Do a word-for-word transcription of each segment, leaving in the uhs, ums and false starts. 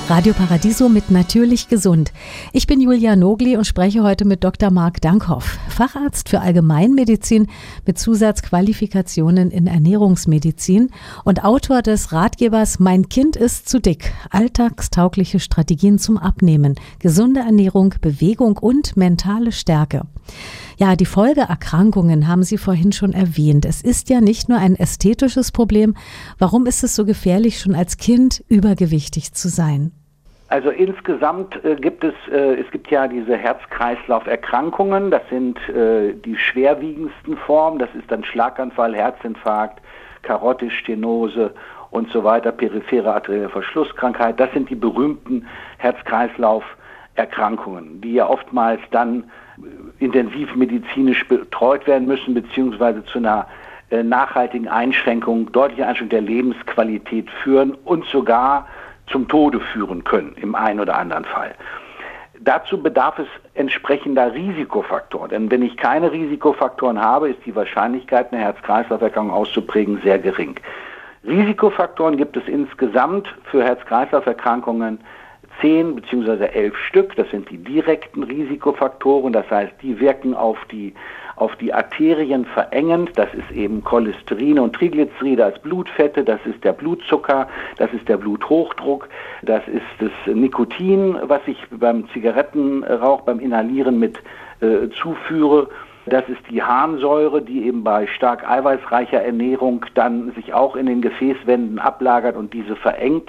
Radio Paradiso mit Natürlich Gesund. Ich bin Julia Nogli und spreche heute mit Doktor Marc Dankhoff, Facharzt für Allgemeinmedizin mit Zusatzqualifikationen in Ernährungsmedizin und Autor des Ratgebers Mein Kind ist zu dick. Alltagstaugliche Strategien zum Abnehmen, gesunde Ernährung, Bewegung und mentale Stärke. Ja, die Folgeerkrankungen haben Sie vorhin schon erwähnt. Es ist ja nicht nur ein ästhetisches Problem. Warum ist es so gefährlich, schon als Kind übergewichtig zu sein? Also insgesamt äh, gibt es, äh, es gibt ja diese Herz-Kreislauf-Erkrankungen. Das sind äh, die schwerwiegendsten Formen. Das ist dann Schlaganfall, Herzinfarkt, Karotische Stenose und so weiter, periphere arterielle Verschlusskrankheit. Das sind die berühmten Herz-Kreislauf-Erkrankungen, die ja oftmals dann intensivmedizinisch betreut werden müssen, beziehungsweise zu einer äh, nachhaltigen Einschränkung, deutliche Einschränkung der Lebensqualität führen und sogar zum Tode führen können, im einen oder anderen Fall. Dazu bedarf es entsprechender Risikofaktoren, denn wenn ich keine Risikofaktoren habe, ist die Wahrscheinlichkeit, eine Herz-Kreislauf-Erkrankung auszuprägen, sehr gering. Risikofaktoren gibt es insgesamt für Herz-Kreislauf-Erkrankungen zehn beziehungsweise elf Stück. Das sind die direkten Risikofaktoren, das heißt, die wirken auf die, auf die Arterien verengend. Das ist eben Cholesterin und Triglyceride als Blutfette, das ist der Blutzucker, das ist der Bluthochdruck, das ist das Nikotin, was ich beim Zigarettenrauch, beim Inhalieren mit äh, zuführe. Das ist die Harnsäure, die eben bei stark eiweißreicher Ernährung dann sich auch in den Gefäßwänden ablagert und diese verengt.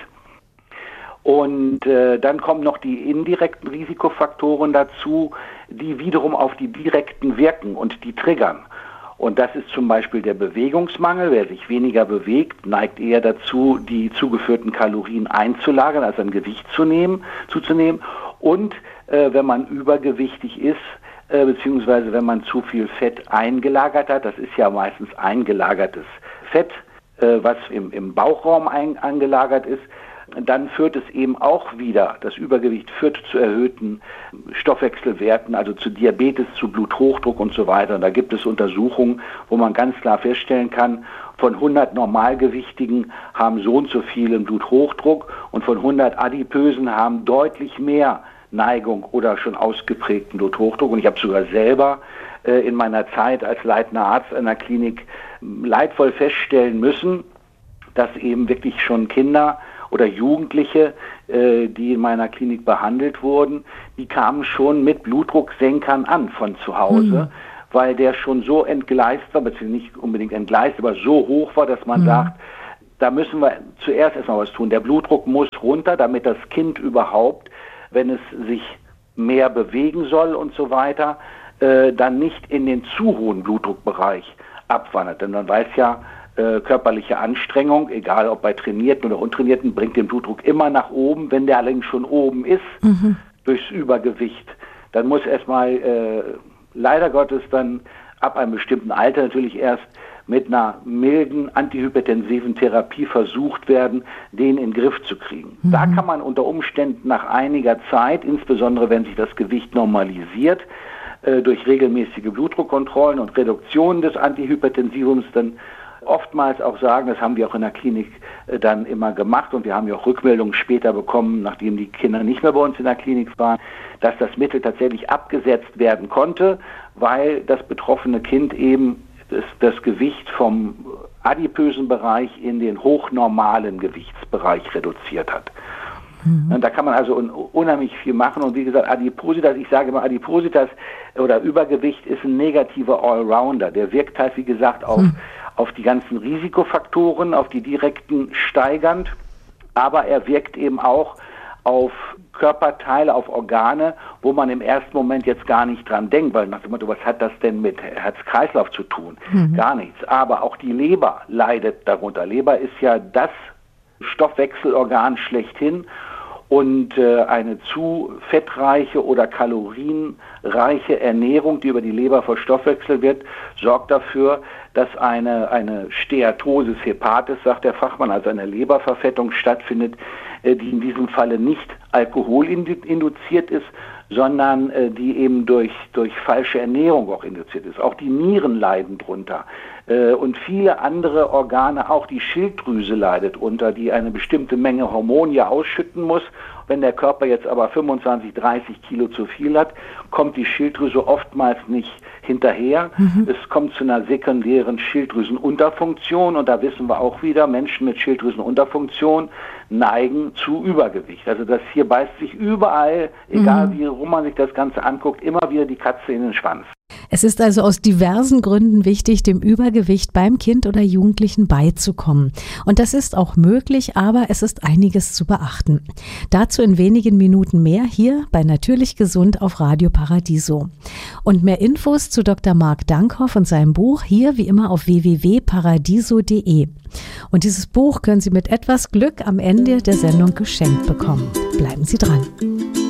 Und äh, dann kommen noch die indirekten Risikofaktoren dazu, die wiederum auf die direkten wirken und die triggern. Und das ist zum Beispiel der Bewegungsmangel. Wer sich weniger bewegt, neigt eher dazu, die zugeführten Kalorien einzulagern, also an Gewicht zu nehmen, zuzunehmen. Und äh, wenn man übergewichtig ist, äh, beziehungsweise wenn man zu viel Fett eingelagert hat, das ist ja meistens eingelagertes Fett, äh, was im, im Bauchraum ein, angelagert ist, dann führt es eben auch wieder, das Übergewicht führt zu erhöhten Stoffwechselwerten, also zu Diabetes, zu Bluthochdruck und so weiter. Und da gibt es Untersuchungen, wo man ganz klar feststellen kann, von hundert Normalgewichtigen haben so und so viele Bluthochdruck und von hundert Adipösen haben deutlich mehr Neigung oder schon ausgeprägten Bluthochdruck. Und ich habe sogar selber äh, in meiner Zeit als leitender Arzt einer Klinik leidvoll feststellen müssen, dass eben wirklich schon Kinder oder Jugendliche, äh, die in meiner Klinik behandelt wurden, die kamen schon mit Blutdrucksenkern an von zu Hause, mhm. weil der schon so entgleist war, beziehungsweise nicht unbedingt entgleist, aber so hoch war, dass man mhm. sagt, da müssen wir zuerst erstmal was tun. Der Blutdruck muss runter, damit das Kind überhaupt, wenn es sich mehr bewegen soll und so weiter, äh, dann nicht in den zu hohen Blutdruckbereich abwandert. Denn man weiß ja, Äh, körperliche Anstrengung, egal ob bei Trainierten oder Untrainierten, bringt den Blutdruck immer nach oben. Wenn der allerdings schon oben ist, mhm. durchs Übergewicht, dann muss erstmal äh, leider Gottes dann ab einem bestimmten Alter natürlich erst mit einer milden antihypertensiven Therapie versucht werden, den in den Griff zu kriegen. Mhm. Da kann man unter Umständen nach einiger Zeit, insbesondere wenn sich das Gewicht normalisiert, äh, durch regelmäßige Blutdruckkontrollen und Reduktion des Antihypertensivums dann oftmals auch sagen, das haben wir auch in der Klinik äh, dann immer gemacht und wir haben ja auch Rückmeldungen später bekommen, nachdem die Kinder nicht mehr bei uns in der Klinik waren, dass das Mittel tatsächlich abgesetzt werden konnte, weil das betroffene Kind eben das, das Gewicht vom adipösen Bereich in den hochnormalen Gewichtsbereich reduziert hat. Mhm. Da kann man also un- unheimlich viel machen und wie gesagt, Adipositas, ich sage immer, Adipositas oder Übergewicht ist ein negativer Allrounder, der wirkt halt wie gesagt auf mhm. auf die ganzen Risikofaktoren, auf die direkten steigernd, aber er wirkt eben auch auf Körperteile, auf Organe, wo man im ersten Moment jetzt gar nicht dran denkt, weil nach dem Motto, was hat das denn mit Herz-Kreislauf zu tun? Mhm. Gar nichts. Aber auch die Leber leidet darunter. Leber ist ja das Stoffwechselorgan schlechthin und äh, eine zu fettreiche oder kalorienreiche Ernährung, die über die Leber verstoffwechselt wird, sorgt dafür, dass eine, eine Steatosis hepatis, sagt der Fachmann, also eine Leberverfettung stattfindet, äh, die in diesem Falle nicht Alkohol induziert ist, sondern äh, die eben durch, durch falsche Ernährung auch induziert ist. Auch die Nieren leiden drunter äh, und viele andere Organe, auch die Schilddrüse leidet unter, die eine bestimmte Menge Hormone ja ausschütten muss. Wenn der Körper jetzt aber fünfundzwanzig, dreißig Kilo zu viel hat, kommt die Schilddrüse oftmals nicht hinterher. Mhm. Es kommt zu einer sekundären Schilddrüsenunterfunktion und da wissen wir auch wieder, Menschen mit Schilddrüsenunterfunktion neigen zu Übergewicht. Also das hier beißt sich überall, egal mhm. wie rum man sich das Ganze anguckt, immer wieder die Katze in den Schwanz. Es ist also aus diversen Gründen wichtig, dem Übergewicht beim Kind oder Jugendlichen beizukommen. Und das ist auch möglich, aber es ist einiges zu beachten. Dazu in wenigen Minuten mehr hier bei Natürlich Gesund auf Radio Paradiso. Und mehr Infos zu Doktor Marc Dankhoff und seinem Buch hier wie immer auf w w w punkt paradiso punkt d e. Und dieses Buch können Sie mit etwas Glück am Ende der Sendung geschenkt bekommen. Bleiben Sie dran.